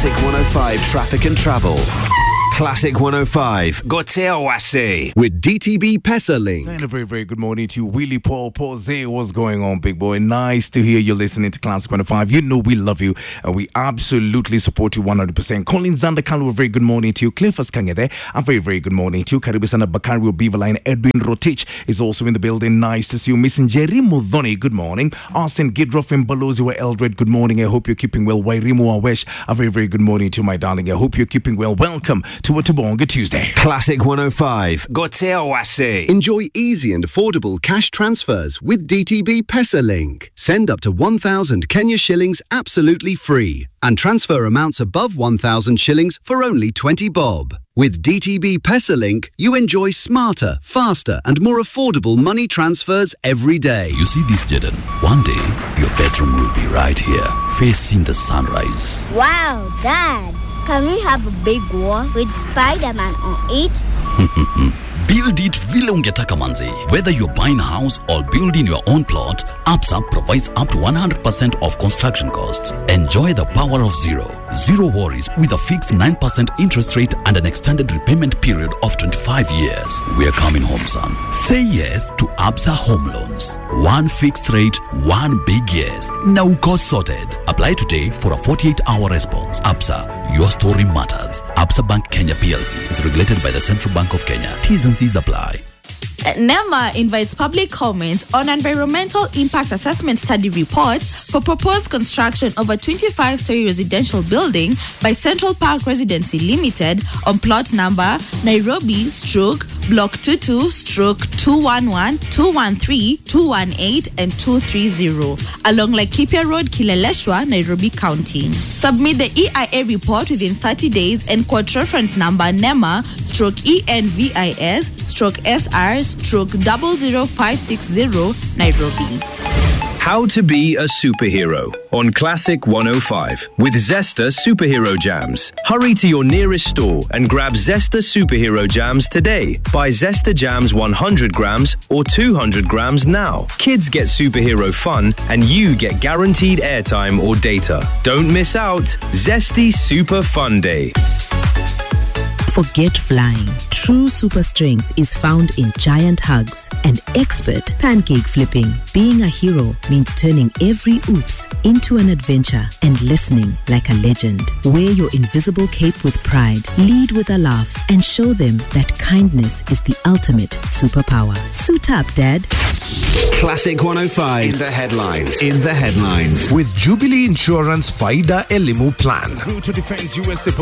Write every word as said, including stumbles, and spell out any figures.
Classic one oh five Traffic and Travel. Classic one oh five, Gotea Wase. With D T B PesaLink. And a very, very good morning to you, Willie Paul Pose. What's going on, big boy? Nice to hear you listening to Classic one oh five. You know we love you and we absolutely support you one hundred percent. Colin Zandakalu, a very good morning to you. Clifford Kangede, a very, very good morning to you. Karibisana Bakario Beaverline, Edwin Rotich is also in the building. Nice to see you. Miss Njeri Mudhoni, good morning. Arsene Gidroff and Balozi Eldred, good morning. I hope you're keeping well. Wairimu Awesh, a very, very good morning to you, my darling. I hope you're keeping well. Welcome to a Tubonga Tuesday. Classic one oh five, Gotea Wase. Enjoy easy and affordable cash transfers with D T B PesaLink. Send up to one thousand Kenya shillings absolutely free and transfer amounts above one thousand shillings for only twenty bob. With D T B PesaLink, you enjoy smarter, faster and more affordable money transfers every day. You see this, Jaden? One day, your bedroom will be right here, facing the sunrise. Wow, Dad! Can we have a big wall with Spider-Man on it? Build it vile ungetaka manzi. Whether you're buying a house or building your own plot, Absa provides up to one hundred percent of construction costs. Enjoy the power of zero. Zero worries with a fixed nine percent interest rate and an extended repayment period of twenty-five years. We're coming home, son. Say yes to Absa Home Loans. One fixed rate, one big yes. Now uko sorted. Apply today for a forty-eight hour response. Absa, your story matters. Absa Bank Kenya P L C is regulated by the Central Bank of Kenya. T's and C's apply. NEMA invites public comments on environmental impact assessment study report for proposed construction of a twenty-five story residential building by Central Park Residency Limited on plot number Nairobi stroke block twenty-two stroke two eleven, two thirteen, two eighteen and two thirty along Laikipia Road, Kileleshwa, Nairobi County. Submit the E I A report within thirty days and quote reference number NEMA stroke E N V I S stroke S R stroke zero zero five six zero Nairobi. How to be a superhero on Classic one oh five with Zesta Superhero Jams. Hurry to your nearest store and grab Zesta Superhero Jams today. Buy Zesta Jams one hundred grams or two hundred grams now. Kids get superhero fun and you get guaranteed airtime or data. Don't miss out. Zesty Super Fun Day. Forget flying. True super strength is found in giant hugs and expert pancake flipping. Being a hero means turning every oops into an adventure and listening like a legend. Wear your invisible cape with pride, lead with a laugh, and show them that kindness is the ultimate superpower. Suit up, Dad. Classic one oh five in the headlines. In the headlines. With Jubilee Insurance Faida Elimu Plan. Through to Defense U S A